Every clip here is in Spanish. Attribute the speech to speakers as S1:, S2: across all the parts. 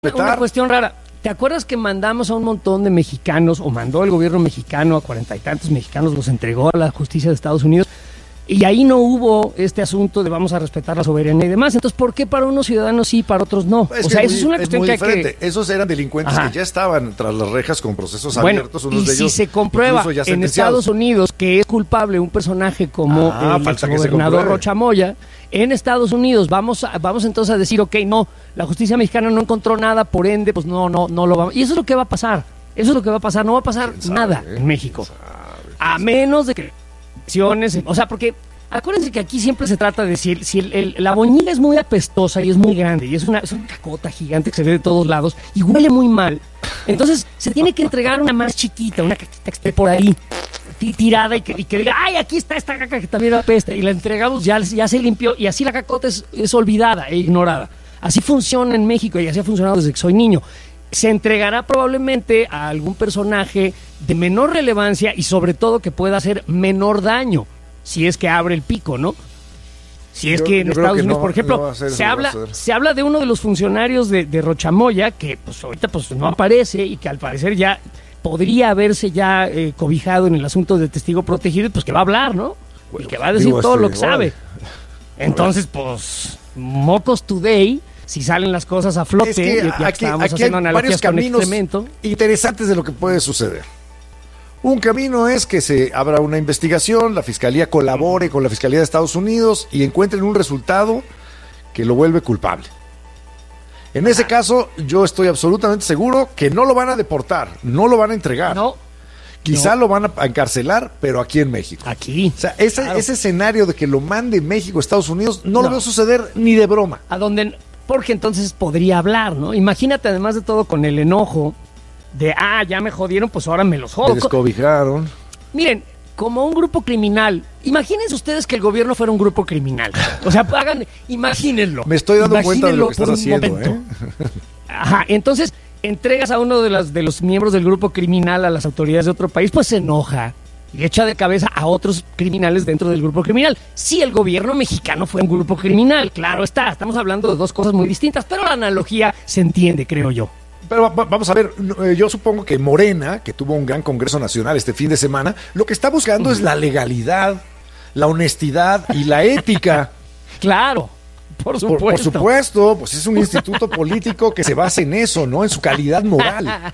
S1: Una cuestión rara. ¿Te acuerdas que mandamos a un montón de mexicanos, o mandó el gobierno mexicano a 40 y tantos mexicanos, los entregó a la justicia de Estados Unidos? Y ahí no hubo este asunto de vamos a respetar la soberanía y demás. Entonces, ¿por qué para unos ciudadanos sí y para otros no?
S2: Es
S1: o sea,
S2: eso
S1: es una cuestión que hay
S2: diferente.
S1: que...
S2: Esos eran delincuentes que ya estaban tras las rejas con procesos abiertos.
S1: Bueno,
S2: unos de
S1: y si
S2: ellos
S1: se comprueba en Estados Unidos que es culpable un personaje como el gobernador Rocha Moya, en Estados Unidos vamos entonces a decir, ok, no, la justicia mexicana no encontró nada, por ende, pues no lo vamos. Y eso es lo que va a pasar. Eso es lo que va a pasar. No va a pasar nada en México. A menos de que o sea, porque acuérdense que aquí siempre se trata de si la boñiga es muy apestosa y es muy grande y es una cacota gigante que se ve de todos lados y huele muy mal, entonces se tiene que entregar una más chiquita, una cacita que esté por ahí tirada y que diga, ay, aquí está esta caca que también apesta, y la entregamos, ya se limpió, y así la cacota es olvidada e ignorada. Así funciona en México y así ha funcionado desde que soy niño. Se entregará probablemente a algún personaje de menor relevancia y sobre todo que pueda hacer menor daño, si es que abre el pico, ¿no? Si es que en Estados Unidos, por ejemplo, se habla de uno de los funcionarios de Rocha Moya que pues ahorita pues no aparece y que al parecer ya podría haberse ya cobijado en el asunto de testigo protegido, pues que va a hablar, ¿no? Y que va a decir todo lo que sabe. Entonces, pues, mocos today, si salen las cosas a flote,
S2: es que aquí hay varios caminos interesantes de lo que puede suceder. Un camino es que se abra una investigación, la Fiscalía colabore con la Fiscalía de Estados Unidos y encuentren un resultado que lo vuelve culpable. En ese caso, yo estoy absolutamente seguro que no lo van a deportar, no lo van a entregar.
S1: No.
S2: Quizá lo van a encarcelar, pero aquí en México.
S1: Aquí.
S2: O sea, ese escenario de que lo mande México a Estados Unidos no lo veo suceder ni de broma.
S1: Porque entonces podría hablar, ¿no? Imagínate, además de todo, con el enojo de, ya me jodieron, pues ahora me los jodo.
S2: Me descobijaron.
S1: Miren, como un grupo criminal, imagínense ustedes que el gobierno fuera un grupo criminal. O sea, imagínenlo.
S2: Me estoy dando cuenta de lo que estás haciendo,
S1: Ajá, entonces entregas a uno de los miembros del grupo criminal a las autoridades de otro país, pues se enoja y echa de cabeza a otros criminales dentro del grupo criminal. Si el gobierno mexicano fue un grupo criminal, claro está, estamos hablando de dos cosas muy distintas, pero la analogía se entiende, creo yo.
S2: Pero vamos a ver, yo supongo que Morena, que tuvo un gran Congreso Nacional este fin de semana, lo que está buscando es la legalidad, la honestidad y la ética.
S1: Claro, por supuesto.
S2: Por supuesto, pues es un instituto político que se basa en eso, ¿no? En su calidad moral.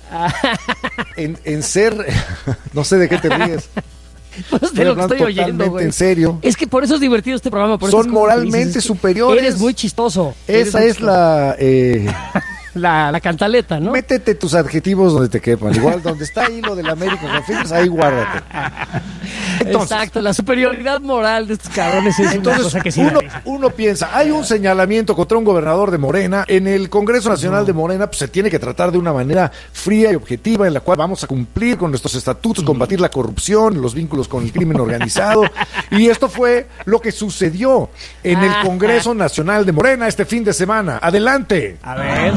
S2: En ser... No sé de qué te ríes.
S1: Pues de lo que estoy oyendo, güey.
S2: En serio.
S1: Es que por eso es divertido este programa.
S2: Son moralmente superiores.
S1: Eres muy chistoso.
S2: Esa es la...
S1: La cantaleta, ¿no?
S2: Métete tus adjetivos donde te quepan. Igual donde está ahí lo del América Confidence, ahí guárdate.
S1: Entonces, exacto, la superioridad moral de estos cabrones es una cosa que sí
S2: uno piensa, hay un señalamiento contra un gobernador de Morena, en el Congreso Nacional de Morena, pues se tiene que tratar de una manera fría y objetiva, en la cual vamos a cumplir con nuestros estatutos, combatir la corrupción, los vínculos con el crimen organizado, y esto fue lo que sucedió en el Congreso Nacional de Morena este fin de semana. Adelante.
S1: A ver.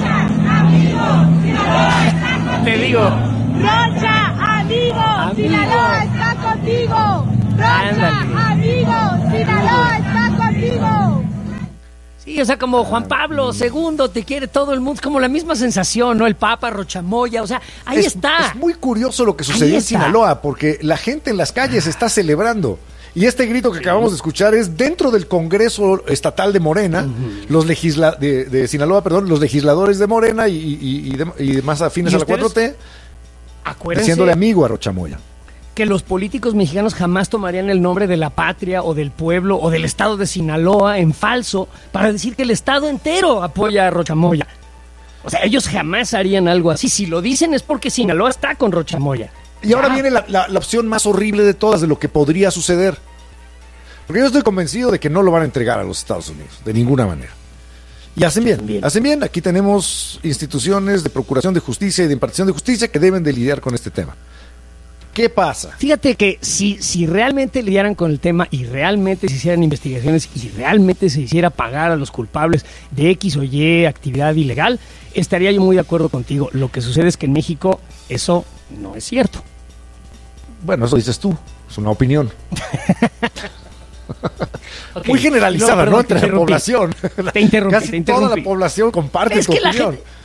S1: Te digo.
S3: Rocha, amigo, Sinaloa está contigo. Rocha, amigo, Sinaloa está contigo.
S1: Sí, o sea, como Juan Pablo II, te quiere todo el mundo, es como la misma sensación, ¿no? El Papa, Rocha Moya, o sea, ahí está.
S2: Es muy curioso lo que sucedió en Sinaloa, porque la gente en las calles está celebrando. Y este grito que acabamos de escuchar es dentro del Congreso Estatal de Morena, de Sinaloa, los legisladores de Morena y demás afines a la 4T, diciéndole amigo a Rocha Moya.
S1: Que los políticos mexicanos jamás tomarían el nombre de la patria o del pueblo o del estado de Sinaloa en falso para decir que el estado entero apoya a Rocha Moya. O sea, ellos jamás harían algo así. Si lo dicen es porque Sinaloa está con Rocha Moya.
S2: Y ahora viene la opción más horrible de todas, de lo que podría suceder. Porque yo estoy convencido de que no lo van a entregar a los Estados Unidos, de ninguna manera. Y hacen bien. Aquí tenemos instituciones de procuración de justicia y de impartición de justicia que deben de lidiar con este tema. ¿Qué pasa?
S1: Fíjate que si realmente lidiaran con el tema y realmente se hicieran investigaciones y realmente se hiciera pagar a los culpables de X o Y actividad ilegal, estaría yo muy de acuerdo contigo. Lo que sucede es que en México eso no es cierto.
S2: Bueno, eso dices tú, es una opinión.
S1: Okay.
S2: Muy generalizada, ¿no? Entre la población.
S1: Te interrumpí.
S2: Casi toda la población comparte tu opinión.